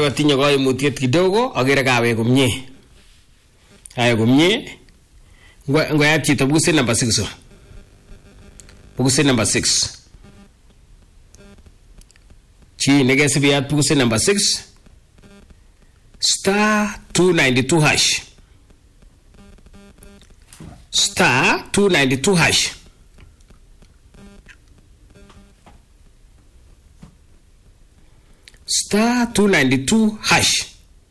katinye kaimutiet kidogo agere kawe komie. Kawe komie. Ngoyat chito bukusit number 6. Bukusit number 6. Chi nekesibiyat bukusit number 6 *292 hash. *292 hash. *292 hash.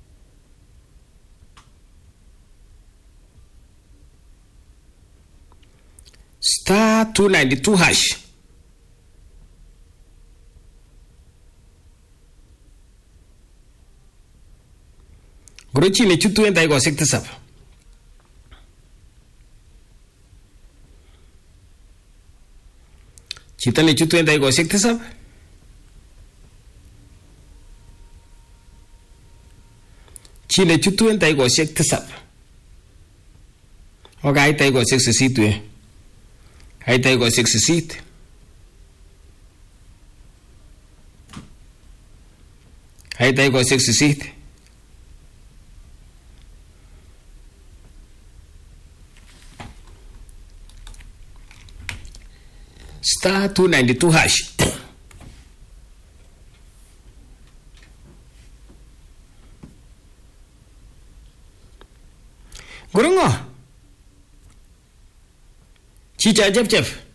*292 hash. Gorochi ne chutu en daikosiek tisab. Chito ne chutu en daikosiek tisab. Chi ne chutu en daikosiek tisab. Okait daikosiek sisit we. Kait daikosiek sisit. Kait daikosiek sisit. *292 hash. Gurungo. Chicha chef.